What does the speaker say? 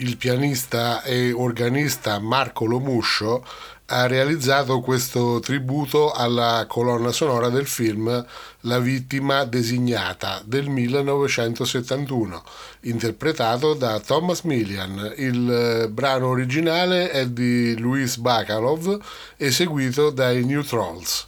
il pianista e organista Marco Lomuscio ha realizzato questo tributo alla colonna sonora del film La vittima designata del 1971, interpretato da Thomas Millian. Il brano originale è di Luis Bacalov, eseguito dai New Trolls.